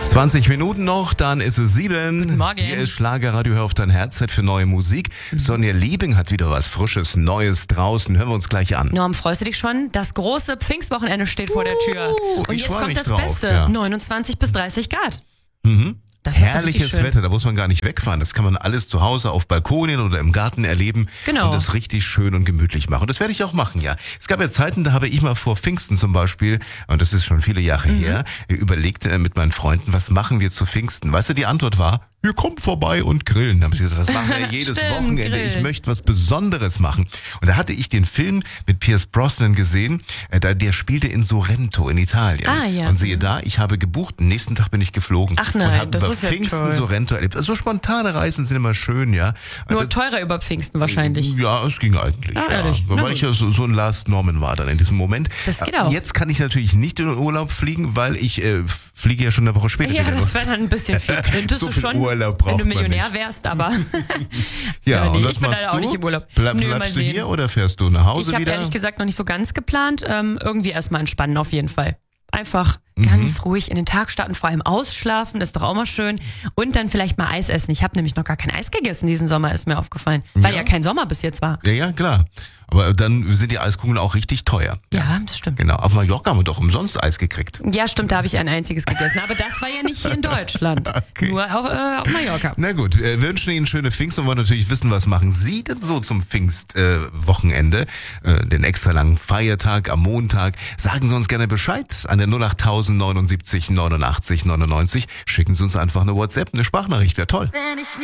20 Minuten noch, dann ist es 7. Guten Morgen. Hier ist Schlagerradio, hör auf dein Herz, Zeit für neue Musik. Sonja Liebing hat wieder was Frisches, Neues draußen. Hören wir uns gleich an. Norm, freust du dich schon? Das große Pfingstwochenende steht vor der Tür. Und ich jetzt freu kommt mich das drauf, Beste. ja. 29 bis 30 Grad. Das ist doch richtig Herrliches schön. Wetter, da muss man gar nicht wegfahren. Das kann man alles zu Hause auf Balkonien oder im Garten erleben. Genau. Und das richtig schön und gemütlich machen. Und das werde ich auch machen, ja. Es gab ja Zeiten, da habe ich mal vor Pfingsten zum Beispiel, und das ist schon viele Jahre her, überlegt mit meinen Freunden, was machen wir zu Pfingsten? Weißt du, die Antwort war, wir kommen vorbei und grillen. Da haben sie gesagt, das machen wir jedes Stimmt, Wochenende. grillen. Ich möchte was Besonderes machen. Und da hatte ich den Film mit Pierce Brosnan gesehen, der spielte in Sorrento in Italien. Ah, ja. Und siehe da, ich habe gebucht, am nächsten Tag bin ich geflogen. Ach nein, und habe das über ist ja Pfingsten toll. Sorrento erlebt. Also so spontane Reisen sind immer schön, ja. Nur Das- teurer über Pfingsten wahrscheinlich. ja, es ging eigentlich. Ah, ja. ehrlich? Na Weil ich ja so ein Last Norman war dann in diesem Moment. Das geht auch. Jetzt kann ich natürlich nicht in den Urlaub fliegen, weil ich fliege ja schon eine Woche später Ja, wieder. das wäre dann ein bisschen viel. Könntest So du viel schon, Urlaub wenn braucht du man Millionär nicht. wärst, aber Ja, nee, und was ich bin machst leider du? auch nicht im Urlaub. Bleibst Mal du sehen. hier oder fährst du nach Hause Ich habe wieder? ehrlich gesagt noch nicht so ganz geplant. Irgendwie erstmal entspannen auf jeden Fall. Einfach ganz ruhig in den Tag starten, vor allem ausschlafen, ist doch auch mal schön. Und dann vielleicht mal Eis essen. Ich habe nämlich noch gar kein Eis gegessen diesen Sommer, ist mir aufgefallen. Weil ja kein Sommer bis jetzt war. Ja, klar. Aber dann sind die Eiskugeln auch richtig teuer. Ja, das stimmt. Genau. Auf Mallorca haben wir doch umsonst Eis gekriegt. Ja, stimmt, da habe ich ein einziges gegessen. Aber das war ja nicht hier in Deutschland. Okay. Nur auf Mallorca. Na gut, wir wünschen Ihnen schöne Pfingst und wollen natürlich wissen, was machen Sie denn so zum Pfingstwochenende, den extra langen Feiertag am Montag. Sagen Sie uns gerne Bescheid an der 08000 79 89 99. Schicken Sie uns einfach eine WhatsApp, eine Sprachnachricht, wäre toll.